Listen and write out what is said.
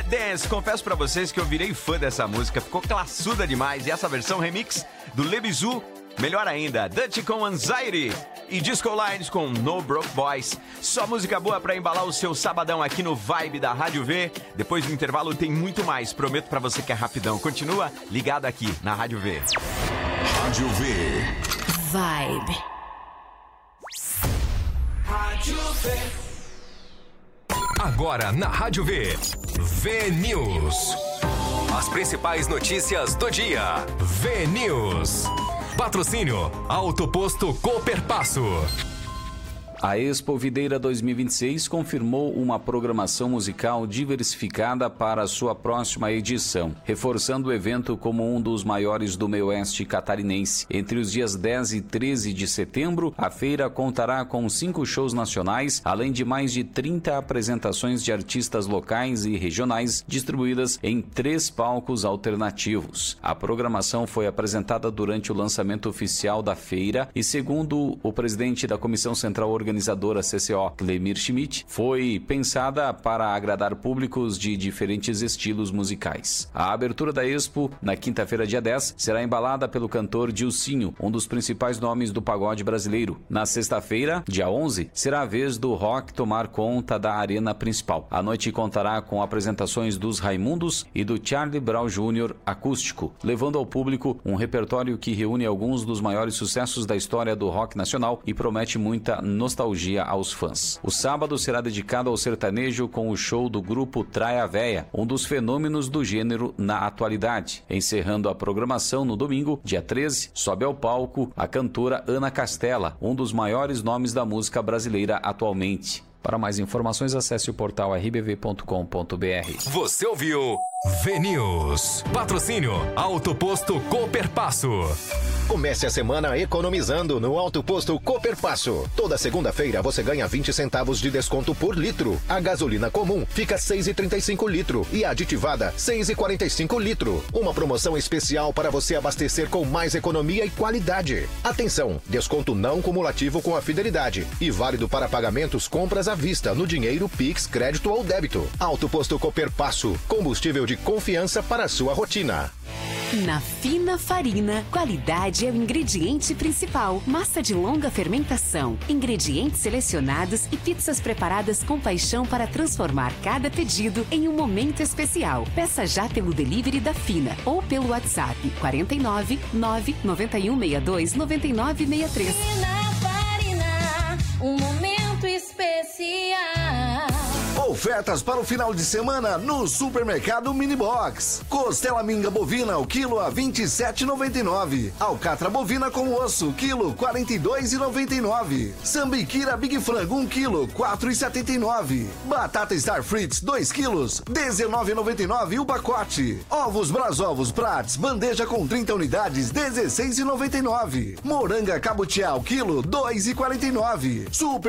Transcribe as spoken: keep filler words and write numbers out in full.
Dance. Confesso pra vocês que eu virei fã dessa música, ficou classuda demais. E essa versão remix do Lebizu, melhor ainda, Dutch com Anxiety e Disco Lines com No Broke Boys. Só música boa pra embalar o seu sabadão aqui no Vibe da Rádio V. Depois do intervalo tem muito mais, prometo pra você que é rapidão. Continua ligado aqui na Rádio V. Rádio V. Vibe. Rádio V. Agora na Rádio V, V News. As principais notícias do dia. V News. Patrocínio Auto Posto Cooperpasso. A Expo Videira dois mil e vinte e seis confirmou uma programação musical diversificada para a sua próxima edição, reforçando o evento como um dos maiores do meio-oeste catarinense. Entre os dias dez e treze de setembro, a feira contará com cinco shows nacionais, além de mais de trinta apresentações de artistas locais e regionais, distribuídas em três palcos alternativos. A programação foi apresentada durante o lançamento oficial da feira e, segundo o presidente da Comissão Central Organizadora C C O, Clemir Schmidt, foi pensada para agradar públicos de diferentes estilos musicais. A abertura da Expo, na quinta-feira, dia dez, será embalada pelo cantor Dilcinho, um dos principais nomes do pagode brasileiro. Na sexta-feira, dia onze, será a vez do rock tomar conta da arena principal. A noite contará com apresentações dos Raimundos e do Charlie Brown Júnior acústico, levando ao público um repertório que reúne alguns dos maiores sucessos da história do rock nacional e promete muita nostalgia aos fãs. O sábado será dedicado ao sertanejo com o show do grupo Traia Véia, um dos fenômenos do gênero na atualidade. Encerrando a programação no domingo, dia treze, sobe ao palco a cantora Ana Castela, um dos maiores nomes da música brasileira atualmente. Para mais informações, acesse o portal r b v ponto com ponto b r. Você ouviu V News. Patrocínio Auto Posto Cooperpasso. Comece a semana economizando no Auto Posto Cooperpasso. Toda segunda-feira você ganha vinte centavos de desconto por litro. A gasolina comum fica seis reais e trinta e cinco litro e a aditivada seis reais e quarenta e cinco litro. Uma promoção especial para você abastecer com mais economia e qualidade. Atenção, desconto não cumulativo com a fidelidade e válido para pagamentos compras à vista no dinheiro, Pix, crédito ou débito. Auto Posto Cooperpasso, combustível de confiança para a sua rotina. Na Fina Farina, qualidade é o ingrediente principal. Massa de longa fermentação, ingredientes selecionados e pizzas preparadas com paixão para transformar cada pedido em um momento especial. Peça já pelo delivery da Fina ou pelo WhatsApp quarenta e nove, nove nove um seis dois, nove nove seis três. Fina Farina, um momento especial. Ofertas para o final de semana no Supermercado Minibox. Costela minga bovina, o quilo a vinte e sete reais e noventa e nove centavos. Alcatra bovina com osso, quilo quarenta e dois reais e noventa e nove centavos. Sambiquira Big Frango, um quilo, quatro reais e setenta e nove centavos. Batata Star Fritz, dois quilos, dezenove reais e noventa e nove centavos o pacote. Ovos Brasovos Prats, bandeja com trinta unidades, dezesseis reais e noventa e nove centavos. Moranga Cabutial, quilo, dois reais e quarenta e nove centavos. Super